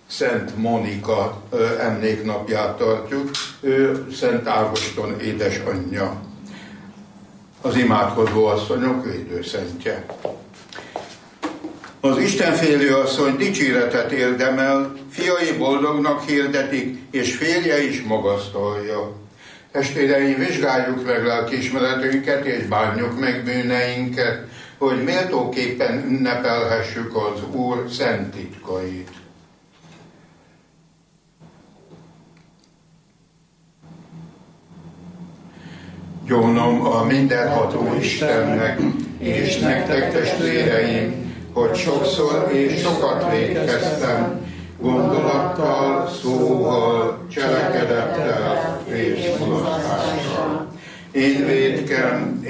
Szent Monika emléknapját tartjuk, ő Szent Ágoston édesanyja, az imádkozó asszonyok védőszentje. Az istenfélő asszony dicséretet érdemel, fiai boldognak hirdetik, és férje is magasztalja. Testvéreim, vizsgáljuk meg lelkiismeretünket, és bánjuk meg bűneinket, hogy méltóképpen ünnepelhessük az Úr szent titkait. Gyónom a mindenható Istennek, és nektek testvéreim, hogy sokszor és sokat vétkeztem, gondolattal, szóval, cselekedettel és mulasztással. Én vétkem,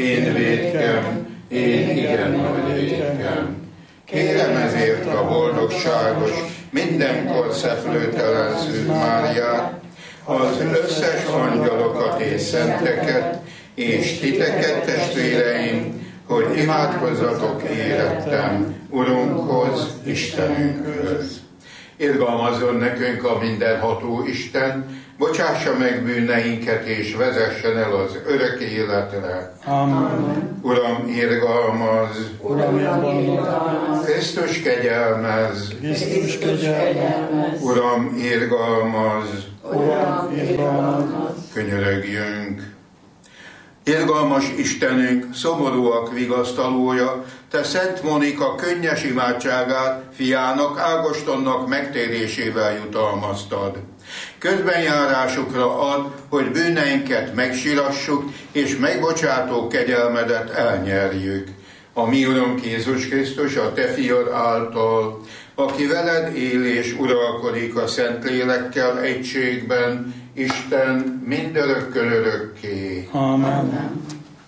én igen nagy vétkem. Kérem ezért a boldogságos, mindenkor szeplőtelen Szűz Máriát, az összes angyalokat és szenteket, és titeket, testvéreim, hogy imádkozzatok érettem Urunkhoz, Istenünkhöz. Irgalmazzon nekünk a mindenható Isten, bocsássa meg bűneinket, és vezessen el az örök életre. Amen. Uram, irgalmaz! Uram, irgalmaz! Krisztus kegyelmez! Krisztus kegyelmez! Uram, irgalmaz! Uram, irgalmaz! Könyörögjünk! Irgalmas Istenünk, szomorúak vigasztalója, te Szent Monika könnyes imádságát fiának, Ágostonnak megtérésével jutalmaztad. Közbenjárásukra ad, hogy bűneinket megsirassuk, és megbocsátó kegyelmedet elnyerjük. A mi Urunk Jézus Krisztus, a te fiad által, aki veled él és uralkodik a Szentlélekkel egységben, Isten mindörökkön örökké. Amen.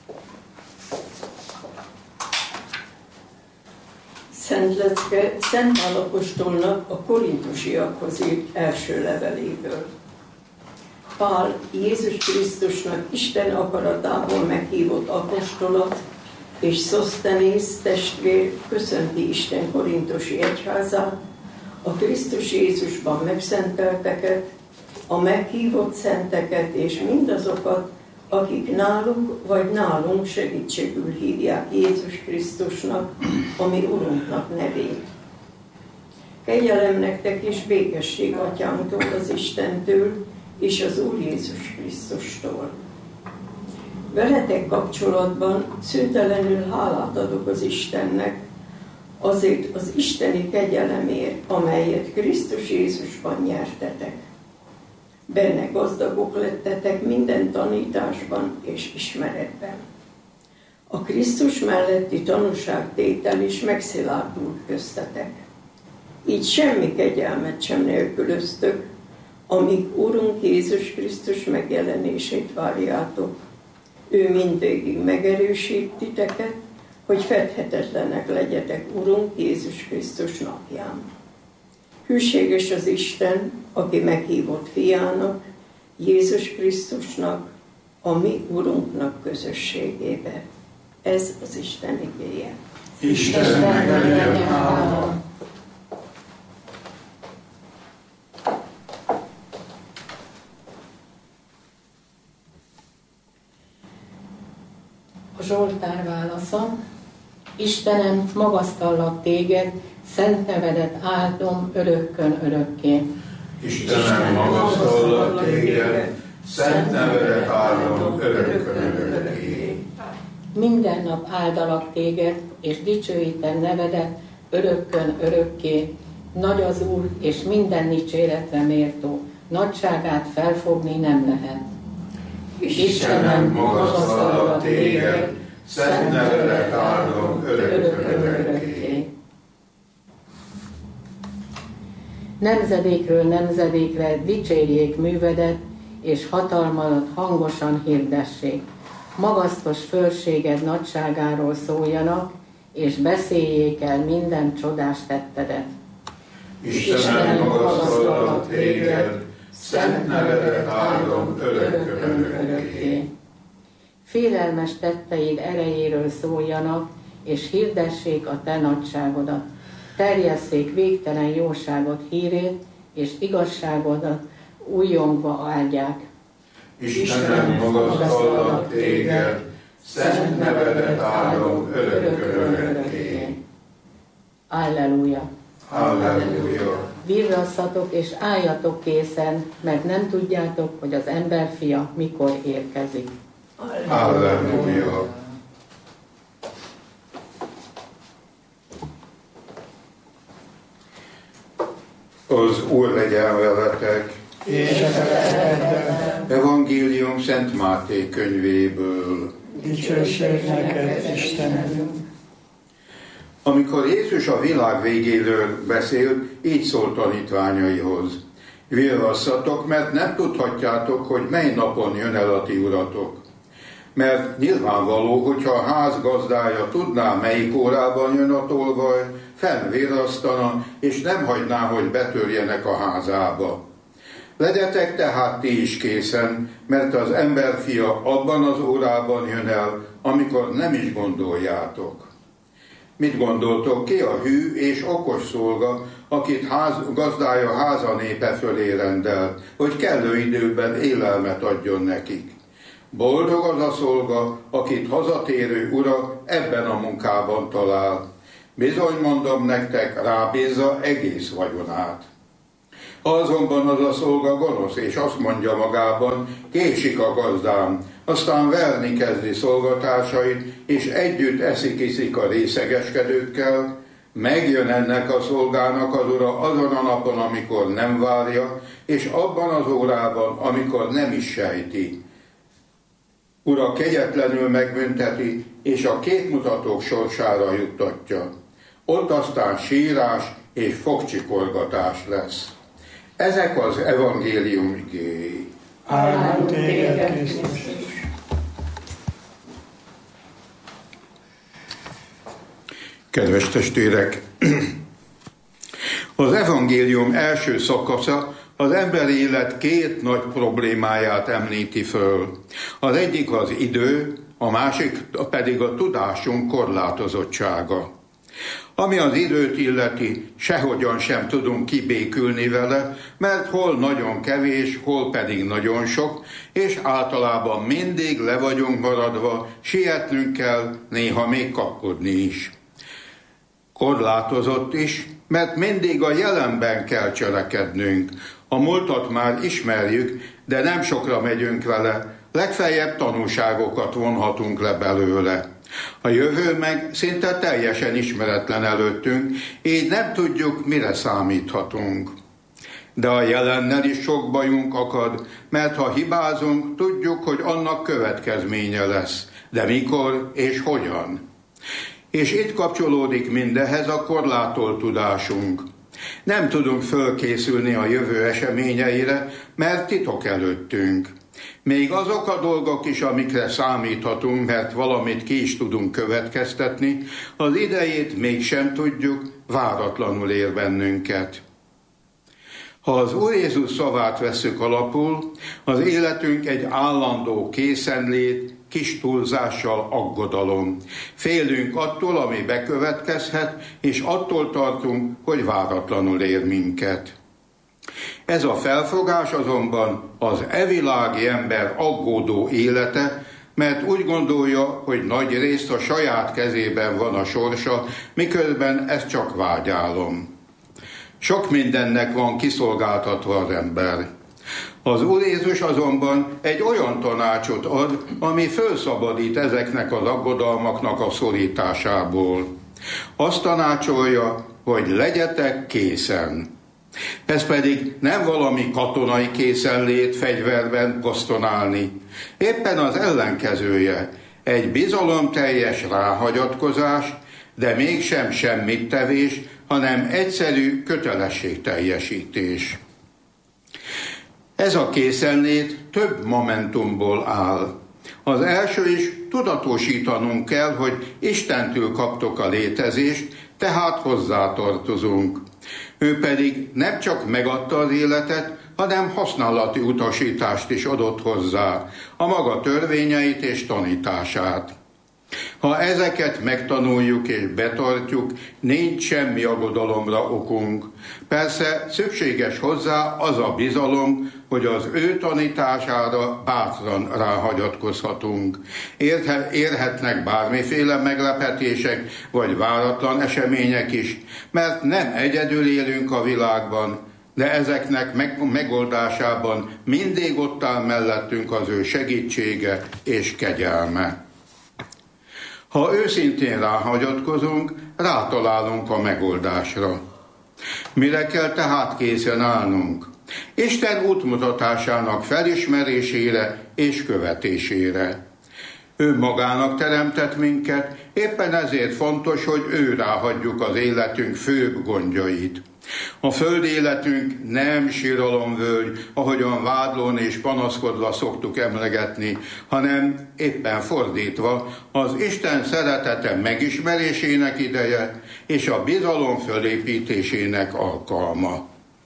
Szent Lecke Szent Pál apostolnak a korintusiakhoz írt első leveléből. Pál Jézus Krisztusnak Isten akaratából meghívott apostola, és Szosztenész testvér köszönti Isten korintusi egyházát, a Krisztus Jézusban megszentelteket, a meghívott szenteket és mindazokat, akik náluk vagy nálunk segítségül hívják Jézus Krisztusnak, a mi Urunknak nevét. Kegyelem nektek és békesség Atyánktól, az Istentől és az Úr Jézus Krisztustól. Veletek kapcsolatban szüntelenül hálát adok az Istennek, azért az isteni kegyelemért, amelyet Krisztus Jézusban nyertetek. Benne gazdagok lettetek minden tanításban és ismeretben. A Krisztus melletti tanúságtétel is megszilárdult köztetek. Így semmi kegyelmet sem nélkülöztök, amíg Urunk Jézus Krisztus megjelenését várjátok. Ő mindvégig megerősít titeket, hogy fedhetetlenek legyetek Urunk Jézus Krisztus napján. Hűséges az Isten, aki meghívott fiának, Jézus Krisztusnak, a mi Urunknak közösségébe. Ez az Isten igéje. Istennek legyen hála. A Zsoltár válasza: Istenem, magasztallak téged, szent nevedet áldom örökkön örökké. Istenem, magasztallak téged, szent nevedet áldom örökkön örökké. Minden nap áldalak téged, és dicsőítem nevedet örökkön örökké. Nagy az Úr, és minden dicséretre méltó, nagyságát felfogni nem lehet. Istenem, magasztallak téged, szent nevedet áldom örökkön örökké. Nemzedékről nemzedékre dicsérjék művedet, és hatalmadat hangosan hirdessék. Magasztos fölséged nagyságáról szóljanak, és beszéljék el minden csodás tettedet. Istenem, magasztallak téged, szent nevedet áldom örökkön örökké. Félelmes tetteid erejéről szóljanak, és hirdessék a te nagyságodat. Terjesszék végtelen jóságot hírét, és igazságodat újjongva áldják. Istenem, magasztallak téged, szent nevedet áldom örökkön-örökké. Alleluja! Halleluja! Virrasszatok és álljatok készen, mert nem tudjátok, hogy az emberfia mikor érkezik. Halleluja! Az Úr legyen veletek! És veletek. Evangélium Szent Máté könyvéből. Dicsőség neked, Istenünk. Amikor Jézus a világ végéről beszélt, így szólt tanítványaihoz. Virrasszatok, mert nem tudhatjátok, hogy mely napon jön el a ti uratok. Mert nyilvánvaló, hogyha a ház gazdája tudná, melyik órában jön a tolvaj, fennvirrasztana, és nem hagyná, hogy betörjenek a házába. Legyetek tehát ti is készen, mert az emberfia abban az órában jön el, amikor nem is gondoljátok. Mit gondoltok, ki a hű és okos szolga, akit gazdája háza népe fölé rendelt, hogy kellő időben élelmet adjon nekik? Boldog az a szolga, akit hazatérő ura ebben a munkában talál. Bizony mondom nektek, rábízza egész vagyonát. Ha azonban az a szolga gonosz, és azt mondja magában, késik a gazdám, aztán verni kezdi szolgatársait, és együtt eszik-iszik a részegeskedőkkel, megjön ennek a szolgának az ura azon a napon, amikor nem várja, és abban az órában, amikor nem is sejti. Ura kegyetlenül megbünteti, és a képmutatók sorsára juttatja. Ott aztán sírás és fogcsikorgatás lesz. Ezek az evangélium igéi. Áldunk téged, Krisztus. Kedves testvérek! Az evangélium első szakasza az emberi élet két nagy problémáját említi föl. Az egyik az idő, a másik pedig a tudásunk korlátozottsága. Ami az időt illeti, sehogyan sem tudunk kibékülni vele, mert hol nagyon kevés, hol pedig nagyon sok, és általában mindig le vagyunk maradva, sietnünk kell, néha még kapkodni is. Korlátozott is, mert mindig a jelenben kell cselekednünk. A múltat már ismerjük, de nem sokra megyünk vele, legfeljebb tanulságokat vonhatunk le belőle. A jövő meg szinte teljesen ismeretlen előttünk, így nem tudjuk, mire számíthatunk. De a jelennel is sok bajunk akad, mert ha hibázunk, tudjuk, hogy annak következménye lesz. De mikor és hogyan? És itt kapcsolódik mindehez a korlátolt tudásunk. Nem tudunk fölkészülni a jövő eseményeire, mert titok előttünk. Még azok a dolgok is, amikre számíthatunk, mert valamit ki is tudunk következtetni, az idejét mégsem tudjuk, váratlanul ér bennünket. Ha az Úr Jézus szavát vesszük alapul, az életünk egy állandó készenlét, kis túlzással aggodalom. Félünk attól, ami bekövetkezhet, és attól tartunk, hogy váratlanul ér minket. Ez a felfogás azonban az evilági ember aggódó élete, mert úgy gondolja, hogy nagy részt a saját kezében van a sorsa, miközben ez csak vágyálom. Sok mindennek van kiszolgáltatva az ember. Az Úr Jézus azonban egy olyan tanácsot ad, ami felszabadít ezeknek az aggodalmaknak a szorításából. Azt tanácsolja, hogy legyetek készen. Ez pedig nem valami katonai készenlét fegyverben kosztonálni. Éppen az ellenkezője, egy bizalomteljes ráhagyatkozás, de mégsem semmittevés, hanem egyszerű kötelességteljesítés. Ez a készenlét több momentumból áll. Az első is tudatosítanunk kell, hogy Istentől kaptok a létezést, tehát hozzátartozunk. Ő pedig nem csak megadta az életet, hanem használati utasítást is adott hozzá, a maga törvényeit és tanítását. Ha ezeket megtanuljuk és betartjuk, nincs semmi aggodalomra okunk. Persze szükséges hozzá az a bizalom, hogy az ő tanítására bátran ráhagyatkozhatunk. Érhetnek bármiféle meglepetések vagy váratlan események is, mert nem egyedül élünk a világban, de ezeknek megoldásában mindig ott áll mellettünk az ő segítsége és kegyelme. Ha őszintén ráhagyatkozunk, rátalálunk a megoldásra. Mire kell tehát készen állnunk? Isten útmutatásának felismerésére és követésére. Ő magának teremtett minket, éppen ezért fontos, hogy ő ráhagyjuk az életünk főbb gondjait. A földi életünk nem síralomvölgy, ahogyan vádlón és panaszkodva szoktuk emlegetni, hanem éppen fordítva az Isten szeretete megismerésének ideje és a bizalom fölépítésének alkalma.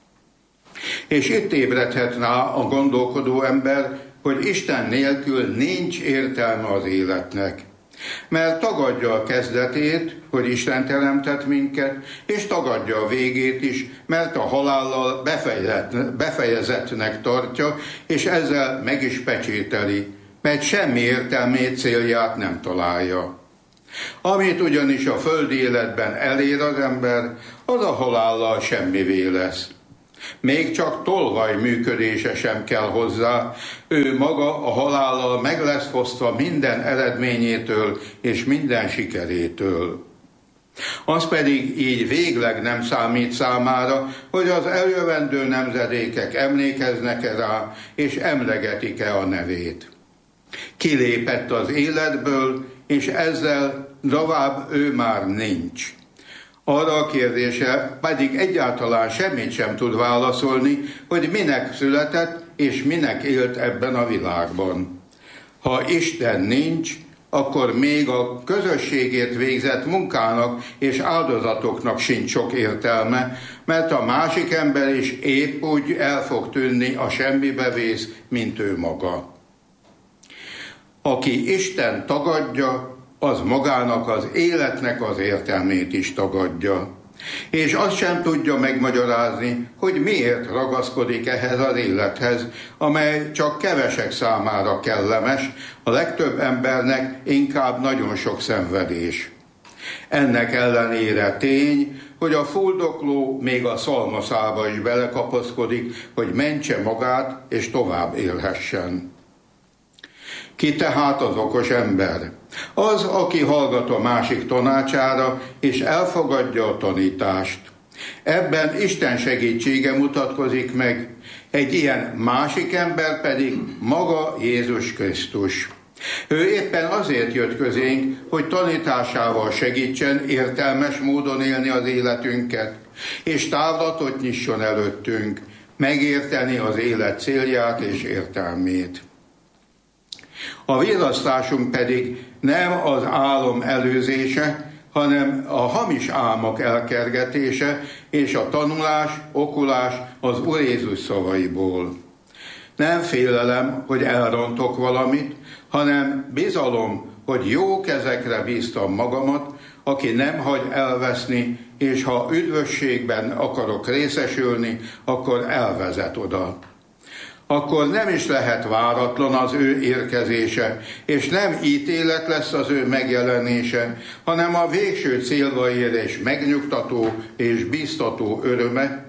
És itt ébredhet rá a gondolkodó ember, hogy Isten nélkül nincs értelme az életnek. Mert tagadja a kezdetét, hogy Isten teremtett minket, és tagadja a végét is, mert a halállal befejezettnek tartja, és ezzel meg is pecsételi, mert semmi értelmét, célját nem találja. Amit ugyanis a földi életben elér az ember, az a halállal semmivé lesz. Még csak tolvaj működése sem kell hozzá, ő maga a halállal meg lesz fosztva minden eredményétől és minden sikerétől. Az pedig így végleg nem számít számára, hogy az eljövendő nemzedékek emlékeznek-e rá, és emlegetik-e a nevét. Kilépett az életből, és ezzel tovább ő már nincs. Arra a kérdése pedig egyáltalán semmit sem tud válaszolni, hogy minek született és minek élt ebben a világban. Ha Isten nincs, akkor még a közösségért végzett munkának és áldozatoknak sincs sok értelme, mert a másik ember is épp úgy el fog tűnni, a semmibe vész, mint ő maga. Aki Isten tagadja, az magának az életnek az értelmét is tagadja. És azt sem tudja megmagyarázni, hogy miért ragaszkodik ehhez az élethez, amely csak kevesek számára kellemes, a legtöbb embernek inkább nagyon sok szenvedés. Ennek ellenére tény, hogy a fuldokló még a szalmaszába is belekapaszkodik, hogy mentse magát és tovább élhessen. Ki tehát az okos ember? Az, aki hallgat a másik tanácsára, és elfogadja a tanítást. Ebben Isten segítsége mutatkozik meg, egy ilyen másik ember pedig maga Jézus Krisztus. Ő éppen azért jött közénk, hogy tanításával segítsen értelmes módon élni az életünket, és távlatot nyisson előttünk, megérteni az élet célját és értelmét. A virasztásunk pedig nem az álom előzése, hanem a hamis álmok elkergetése és a tanulás, okulás az Úr Jézus szavaiból. Nem félelem, hogy elrontok valamit, hanem bizalom, hogy jó kezekre bíztam magamat, aki nem hagy elveszni, és ha üdvösségben akarok részesülni, akkor elvezet oda. Akkor nem is lehet váratlan az ő érkezése, és nem ítélet lesz az ő megjelenése, hanem a végső célba érés megnyugtató és bíztató öröme,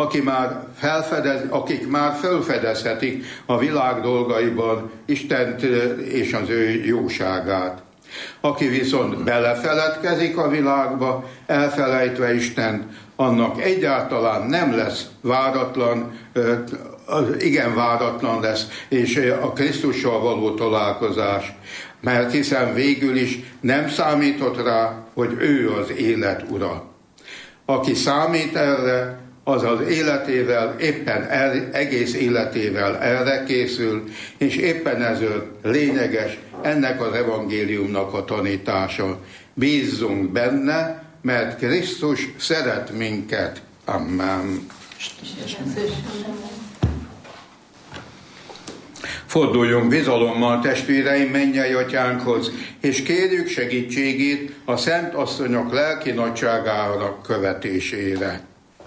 akik már felfedezhetik a világ dolgaiban Istent és az ő jóságát. Aki viszont belefeledkezik a világba, elfelejtve Istent, annak egyáltalán nem lesz váratlan, igen váratlan lesz, és a Krisztussal való találkozás, mert hiszen végül is nem számíthat rá, hogy ő az élet ura. Aki számít erre, az az életével, egész életével erre készül, és éppen ezért lényeges ennek az evangéliumnak a tanítása. Bízzunk benne, mert Krisztus szeret minket. Amen. Forduljunk bizalommal testvéreim mennyei atyánkhoz, és kérjük segítségét a szent asszonyok lelki nagyságának követésére.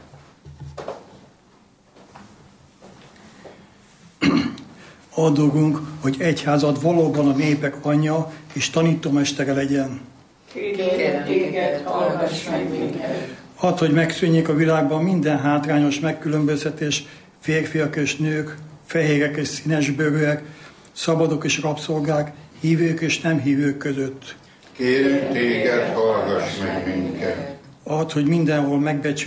Addogunk, hogy egyházad valóban a népek anyja és tanítómestere legyen. Kérlek téged, hallgass meg minket. Add, hogy megszűnjék a világban minden hátrányos megkülönböztetés, férfiak és nők, fehérek és színesbőrűek, szabadok és rabszolgák, hívők és nem hívők között. Kérünk téged, hallgass meg minket. Add, hogy mindenhol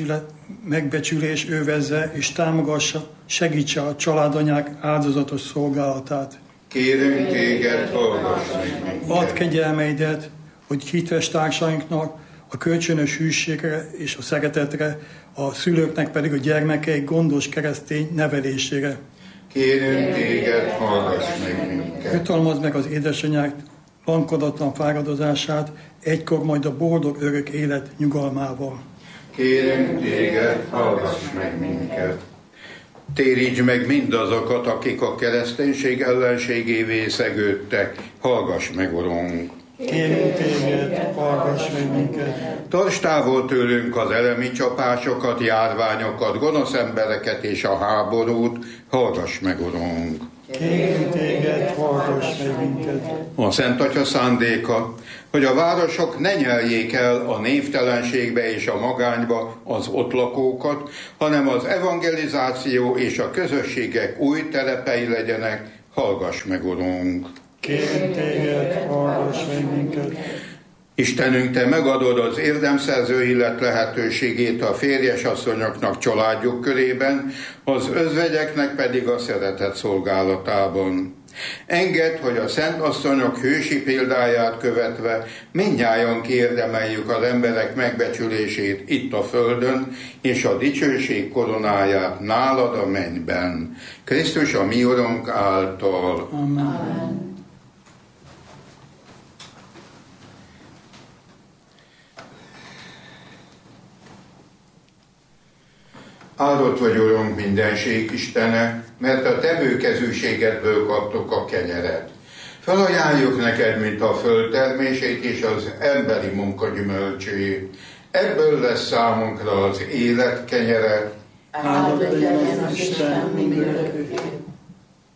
megbecsülés övezze és támogassa, segítse a családanyák áldozatos szolgálatát. Kérünk téged, hallgass meg minket. Add kegyelmeidet, hogy hites társainknak a kölcsönös hűségre és a szeretetre, a szülőknek pedig a gyermekeik gondos keresztény nevelésére. Kérünk téged, hallgass meg minket. Jutalmazd meg az édesanyák lankadatlan fáradozását, egykor majd a boldog örök élet nyugalmával. Kérünk téged, hallgass meg minket. Téríts meg mindazokat, akik a kereszténység ellenségévé szegődtek. Hallgass meg, Urunk! Kérünk téged, hallgass meg minket. Tarts távol tőlünk az elemi csapásokat, járványokat, gonosz embereket és a háborút. Hallgass meg, Urunk! Kérünk téged, hallgass meg minket. A Szent Atya szándéka, hogy a városok ne nyeljék el a névtelenségbe és a magányba az ott lakókat, hanem az evangelizáció és a közösségek új telepei legyenek. Hallgass meg, Urunk! Kérünk téged, hallgass meg minket. Istenünk, te megadod az érdemszerző illet lehetőségét a férjes asszonyoknak családjuk körében, az özvegyeknek pedig a szeretet szolgálatában. Engedd, hogy a szent asszonyok hősi példáját követve mindnyájan kiérdemeljük az emberek megbecsülését itt a földön, és a dicsőség koronáját nálad a mennyben. Krisztus a mi Urunk által. Amen. Áldott vagy, Urunk, mindenség Istene, mert a te bőkezűségedből kaptuk a kenyeret. Felajánljuk neked, mint a föld termését és az emberi munka gyümölcsét. Ebből lesz számunkra az élet kenyere. Áldott legyen az Isten mindörökké.